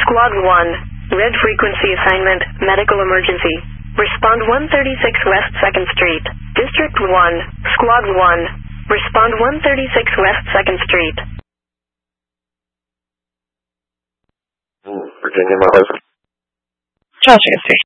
Squad 1, red frequency assignment, medical emergency. Respond 136 West 2nd Street. District 1, Squad 1, respond 136 West 2nd Street. Virginia, Mother. Charles 3.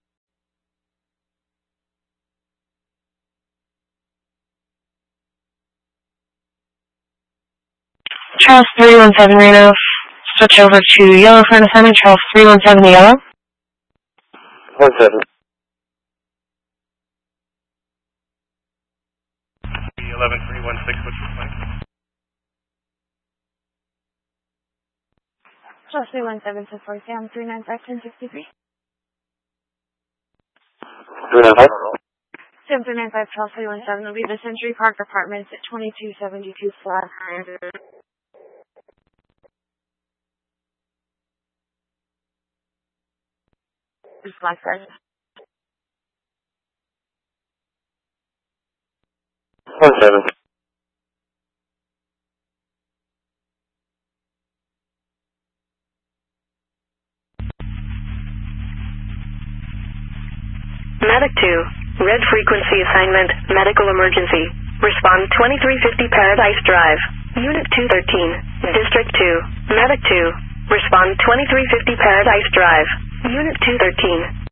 Charles 317 Reno. Switch over to yellow for an assignment. Charles 317 yellow. 17. 11316, what's your plan? Charles 317 to 4 Sam 395 1063. 395. Sam 395 Charles 317 will be the Century Park Apartments at 2272 Flathead. It's Blackbird. 17. Medic 2, red frequency assignment, medical emergency. Respond 2350 Paradise Drive. Unit 213, District 2, Medic 2, respond 2350 Paradise Drive. Unit 213.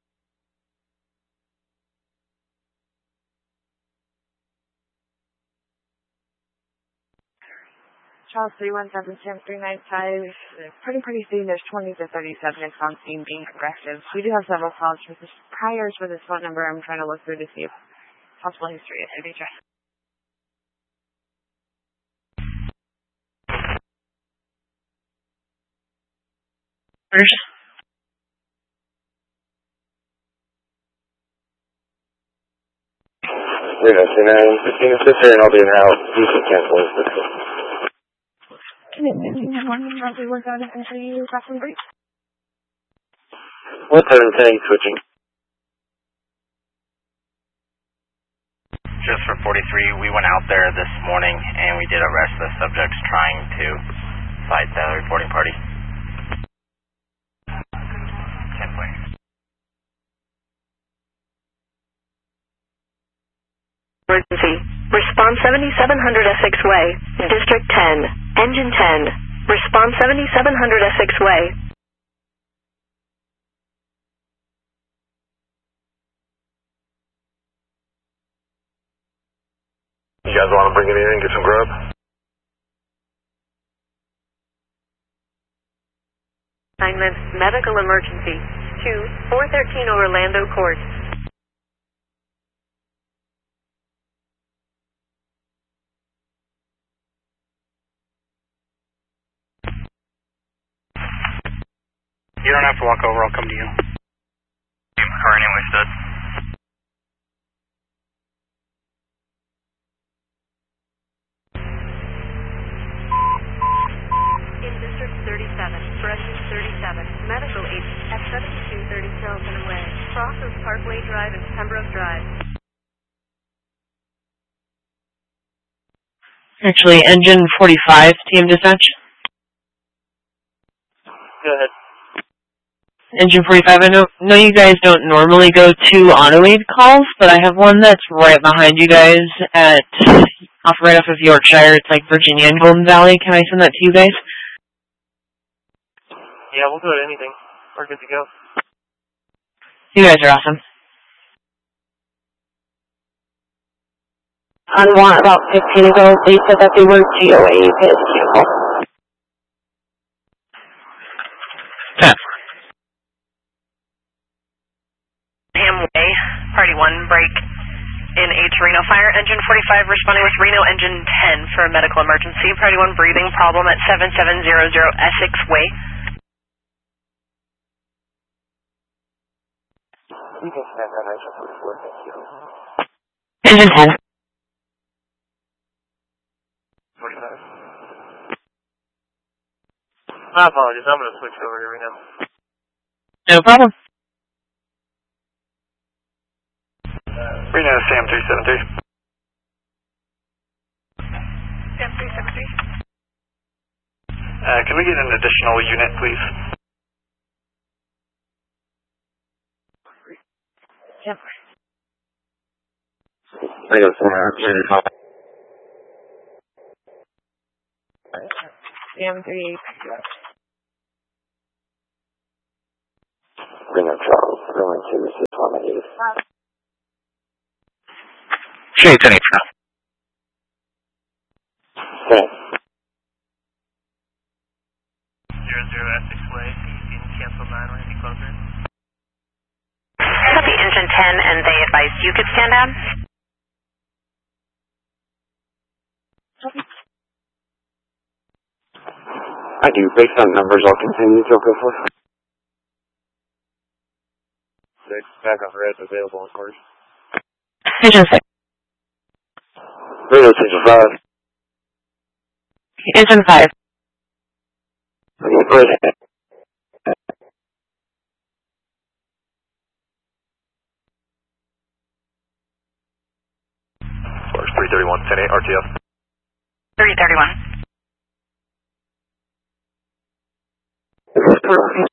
Charles 317 Sam 395. Pretty soon there's 20 to 37 it's on scene being aggressive. We do have several calls for this priors for this phone number. I'm trying to look through to see if possible history of signature. You're going to see now. Christina, sit here and I'll be in and out. You can cancel this. Can you morning as we work out until you got some break? What time are you switching? Just for 43, we went out there this morning and we did arrest the subjects trying to fight the reporting party. 10 points. Emergency. Respond 7700 Essex Way. District 10. Engine 10. Respond 7700 Essex Way. You guys want to bring it in and get some grub? Assignment, medical emergency. 2, 413 Orlando Court. You don't have to walk over, I'll come to you. Car anyway, stud. In District 37, Brescia 37, medical agent at 7230 Tilton Way. Crosses Parkway Drive and Pembroke Drive. Actually, engine 45, TM dispatch. Go ahead. Engine 45, I know you guys don't normally go to auto-aid calls, but I have one that's right behind you guys right off of Yorkshire. It's like Virginia and Golden Valley. Can I send that to you guys? Yeah, we'll do it. Anything. We're good to go. You guys are awesome. On one about 15 ago, they said that they were GOA pissed people. Hamway, Party 1, break in H Reno Fire. Engine 45 responding with Reno Engine 10 for a medical emergency. Party 1 breathing problem at 7700 Essex Way. You can stand that engine 44, thank you. Engine 10. 45. My apologies, I'm going to switch over here right now. No problem. Reno, Sam 373. Sam 373. Can we get an additional unit, please? I got some opportunity to call. Sam 3. Reno Charles, going to assist on the news. Sure, 10 8 now. Thanks. 00 Essex Way, you can cancel 9 or anything closer. Copy engine 10, and they advised you could stand down. I do. Based on numbers, I'll continue to go for. 6, back on red, available on course. Engine 6. Radio Station 5. Engine 5. Red. Course 331, 10 8, RTF. 331.